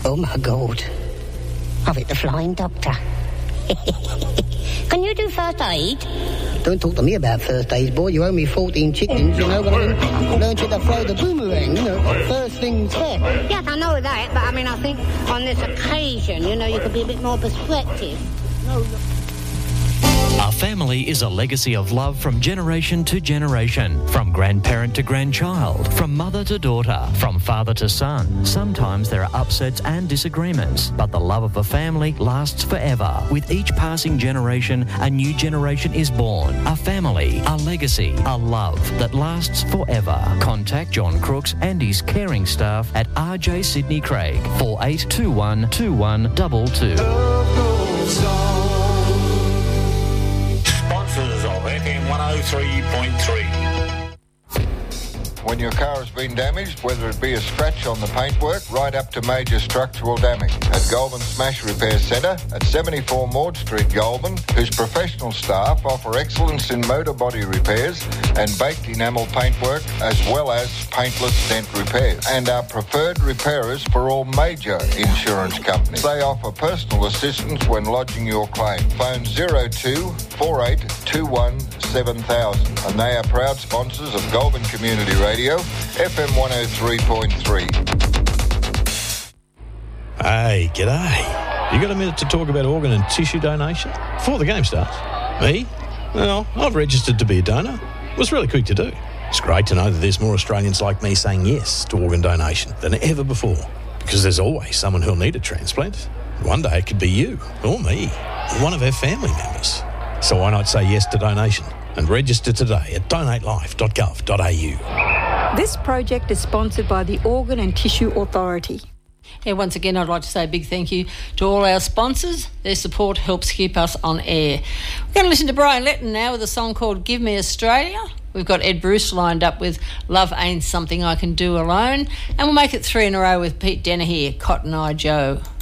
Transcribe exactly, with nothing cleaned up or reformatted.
Oh, my God. I've hit the flying doctor. Can you do first aid? Don't talk to me about first aid, boy. You owe me fourteen chickens, you know, but I mean, learned you to throw the boomerang, you know, first things first. Yes, I know that, but I mean, I think on this occasion, you know, you could be a bit more perspective. No. A family is a legacy of love from generation to generation, from grandparent to grandchild, from mother to daughter, from father to son. Sometimes there are upsets and disagreements, but the love of a family lasts forever. With each passing generation, a new generation is born. A family, a legacy, a love that lasts forever. Contact John Crooks and his caring staff at R J Sydney Craig, four eight two one two one two two. Of F M one oh three point three. When your car has been damaged, whether it be a scratch on the paintwork right up to major structural damage, at Goulburn Smash Repair Centre at seventy-four Maud Street, Goulburn, whose professional staff offer excellence in motor body repairs and baked enamel paintwork as well as paintless dent repairs, and are preferred repairers for all major insurance companies. They offer personal assistance when lodging your claim. Phone zero two four eight two one seven thousand, and they are proud sponsors of Goulburn Community Radio, F M one oh three point three. Hey, g'day. You got a minute to talk about organ and tissue donation? Before the game starts. Me? Well, I've registered to be a donor. It was really quick to do. It's great to know that there's more Australians like me saying yes to organ donation than ever before, because there's always someone who'll need a transplant. One day it could be you, or me, or one of our family members. So why not say yes to donation and register today at donate life dot gov dot a u. This project is sponsored by the Organ and Tissue Authority. Yeah, once again, I'd like to say a big thank you to all our sponsors. Their support helps keep us on air. We're going to listen to Brian Letton now with a song called Give Me Australia. We've got Ed Bruce lined up with Love Ain't Something I Can Do Alone. And we'll make it three in a row with Pete Dennehy, Cotton Eye Joe.